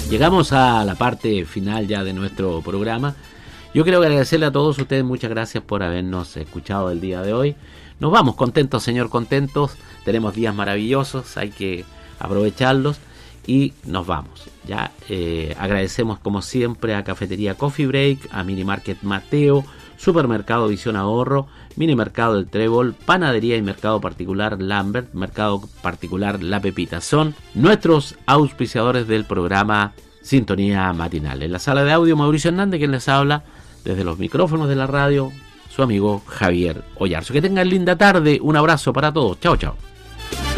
Llegamos a la parte final ya de nuestro programa. Yo quiero agradecerle a todos ustedes, muchas gracias por habernos escuchado el día de hoy. Nos vamos contentos, señor, contentos. Tenemos días maravillosos, hay que aprovecharlos y nos vamos. Ya agradecemos como siempre a Cafetería Coffee Break, a Mini Market Mateo, Supermercado Visión Ahorro, Mini Mercado del Trébol, Panadería y Mercado Particular Lambert, Mercado Particular La Pepita. Son nuestros auspiciadores del programa Sintonía Matinal. En la sala de audio, Mauricio Hernández, quien les habla desde los micrófonos de la radio, su amigo Javier Ollarzo. Que tengan linda tarde, un abrazo para todos. Chao, chao.